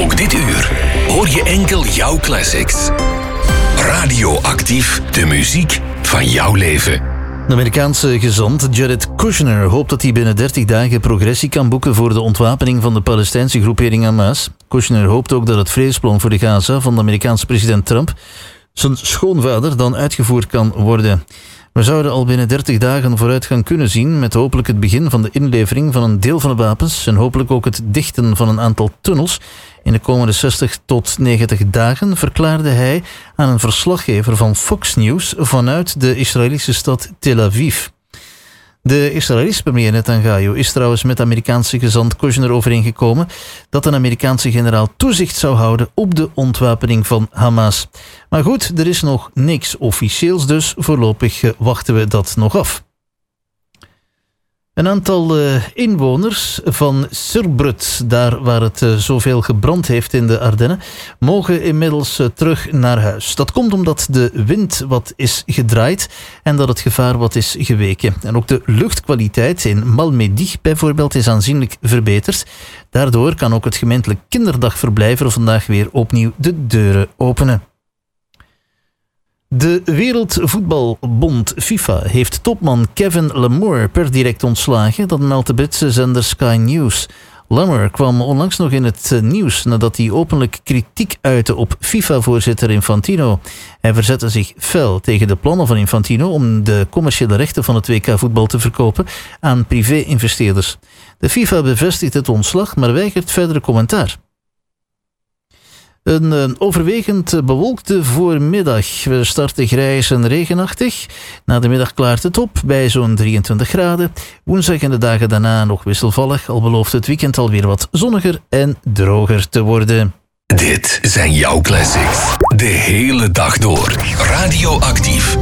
Ook dit uur hoor je enkel jouw classics. Radioactief, de muziek van jouw leven. De Amerikaanse gezant Jared Kushner hoopt dat hij binnen 30 dagen progressie kan boeken voor de ontwapening van de Palestijnse groepering Hamas. Kushner hoopt ook dat het vredesplan voor de Gaza van de Amerikaanse president Trump, zijn schoonvader, dan uitgevoerd kan worden. We zouden al binnen 30 dagen vooruitgang kunnen zien met hopelijk het begin van de inlevering van een deel van de wapens en hopelijk ook het dichten van een aantal tunnels in de komende 60 tot 90 dagen, verklaarde hij aan een verslaggever van Fox News vanuit de Israëlische stad Tel Aviv. De Israëlische premier Netanyahu is trouwens met de Amerikaanse gezant Kushner overeengekomen dat een Amerikaanse generaal toezicht zou houden op de ontwapening van Hamas. Maar goed, er is nog niks officieels, dus voorlopig wachten we dat nog af. Een aantal inwoners van Surbrut, daar waar het zoveel gebrand heeft in de Ardennen, mogen inmiddels terug naar huis. Dat komt omdat de wind wat is gedraaid en dat het gevaar wat is geweken. En ook de luchtkwaliteit in Malmedy bijvoorbeeld is aanzienlijk verbeterd. Daardoor kan ook het gemeentelijk kinderdagverblijf er vandaag weer opnieuw de deuren openen. De Wereldvoetbalbond FIFA heeft topman Kevin Lamore per direct ontslagen, dat meldt de Britse zender Sky News. Lamore kwam onlangs nog in het nieuws nadat hij openlijk kritiek uitte op FIFA-voorzitter Infantino. Hij verzette zich fel tegen de plannen van Infantino om de commerciële rechten van het WK-voetbal te verkopen aan privé-investeerders. De FIFA bevestigt het ontslag, maar weigert verdere commentaar. Een overwegend bewolkte voormiddag. We starten grijs en regenachtig. Na de middag klaart het op bij zo'n 23 graden. Woensdag en de dagen daarna nog wisselvallig. Al belooft het weekend alweer wat zonniger en droger te worden. Dit zijn jouw classics. De hele dag door. Radioactief.